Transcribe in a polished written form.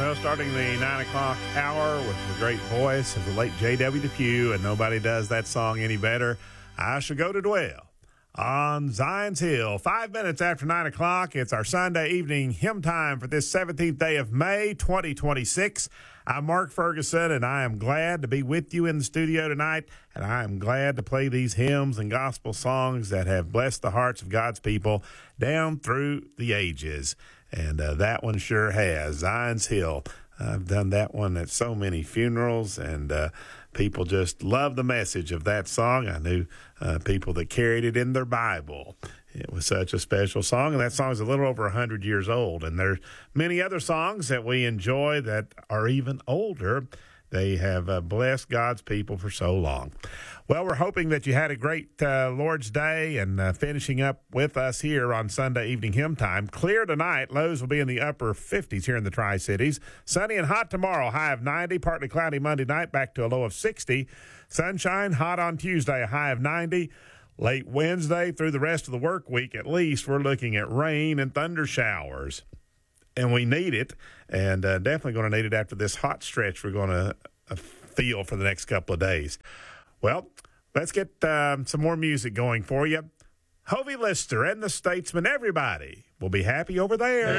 Well, starting the 9 o'clock hour with the great voice of the late J.W. Depew, and nobody does that song any better. I shall go to dwell on Zion's Hill. 5 minutes after 9 o'clock, it's our Sunday evening hymn time for this 17th day of May, 2026. I'm Mark Ferguson, and I am glad to be with you in the studio tonight, and I am glad to play these hymns and gospel songs that have blessed the hearts of God's people down through the ages. And that one sure has, Zion's Hill. I've done that one at so many funerals, and people just love the message of that song. I knew people that carried it in their Bible. It was such a special song, and that song is a little over 100 years old. And there's many other songs that we enjoy that are even older. They have blessed God's people for so long. Well, we're hoping that you had a great Lord's Day and finishing up with us here on Sunday evening hymn time. Clear tonight. Lows will be in the upper 50s here in the Tri-Cities. Sunny and hot tomorrow. High of 90. Partly cloudy Monday night. Back to a low of 60. Sunshine. Hot on Tuesday. A high of 90. Late Wednesday through the rest of the work week, at least, we're looking at rain and thunder showers. And we need it, and definitely going to need it after this hot stretch we're going to feel for the next couple of days. Well, let's get some more music going for you. Hovey Lister and the Statesman, everybody will be happy over there.